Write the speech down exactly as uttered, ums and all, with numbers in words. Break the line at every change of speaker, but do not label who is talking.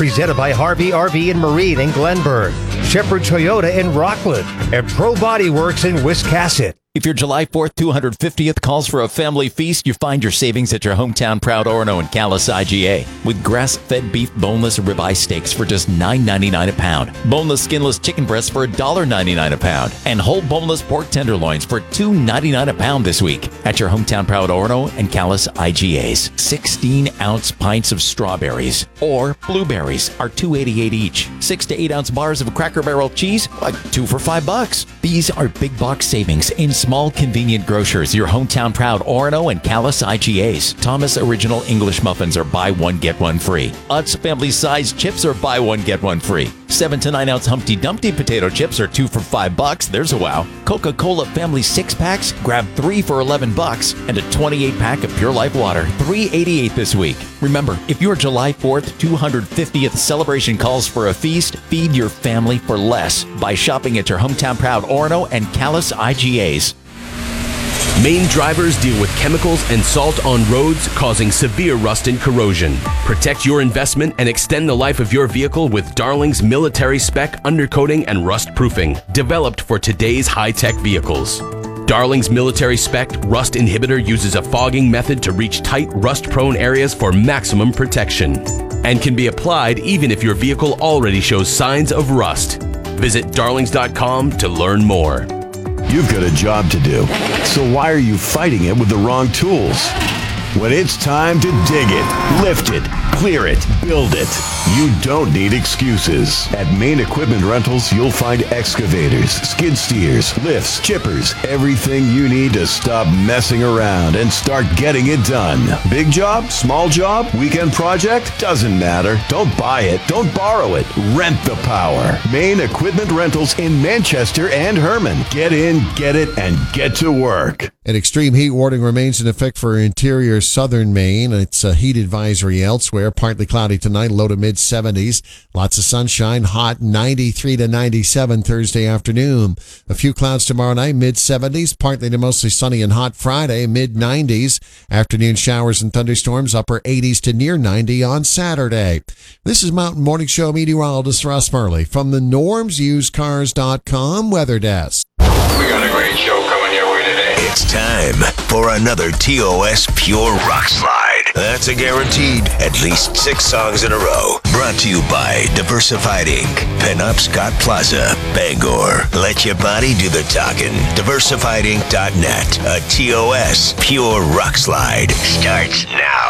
Presented by Harvey R V and Marine in Glenburg, Shepherd Toyota in Rockland, and Pro Body Works in Wiscasset.
If your July fourth two hundred fiftieth calls for a family feast, you find your savings at your hometown Proud Orono and Callis I G A. With grass-fed beef boneless ribeye steaks for just nine ninety-nine a pound, boneless skinless chicken breasts for one dollar ninety-nine a pound, and whole boneless pork tenderloins for two ninety-nine a pound this week at your hometown Proud Orono and Callis I G As. sixteen ounce pints of strawberries or blueberries are two eighty-eight each. six to eight ounce bars of Cracker Barrel cheese, like two for five bucks. These are big box savings in small convenient grocers, your hometown Proud Orono and Callis I G As. Thomas Original English Muffins are buy one, get one free. Utz family size chips are buy one, get one free. seven to nine ounce Humpty Dumpty potato chips are two for five bucks. There's a wow. Coca-Cola family six packs, grab three for eleven bucks. And a twenty-eight pack of Pure Life water, three eighty-eight this week. Remember, if your July fourth two hundred fiftieth celebration calls for a feast, feed your family for less by shopping at your hometown Proud Orono and Callis I G As.
Maine drivers deal with chemicals and salt on roads causing severe rust and corrosion. Protect your investment and extend the life of your vehicle with Darling's military spec undercoating and rust proofing, developed for today's high-tech vehicles. Darling's military spec rust inhibitor uses a fogging method to reach tight, rust-prone areas for maximum protection, and can be applied even if your vehicle already shows signs of rust. Visit darlings dot com to learn more.
You've got a job to do, so why are you fighting it with the wrong tools? When it's time to dig it, lift it, clear it, build it, you don't need excuses. At Maine Equipment Rentals, you'll find excavators, skid steers, lifts, chippers, everything you need to stop messing around and start getting it done. Big job, small job, weekend project, doesn't matter. Don't buy it, don't borrow it, rent the power. Maine Equipment Rentals in Manchester and Herman. Get in, get it, and get to work.
An extreme heat warning remains in effect for interior southern Maine. It's a heat advisory elsewhere. Partly cloudy tonight, low to mid seventies. Lots of sunshine, hot ninety-three to ninety-seven Thursday afternoon. A few clouds tomorrow night, mid seventies. Partly to mostly sunny and hot Friday, mid nineties. Afternoon showers and thunderstorms, upper eighties to near ninety on Saturday. This is Mountain Morning Show meteorologist Russ Murley from the norms used cars dot com Weather Desk.
We got a great show coming your way today.
It's time for another T O S Pure Rock Slide. That's a guaranteed at least six songs in a row. Brought to you by Diversified Incorporated. Penobscot Plaza, Bangor. Let your body do the talking. diversified inc dot net. A T O S Pure Rock Slide starts now.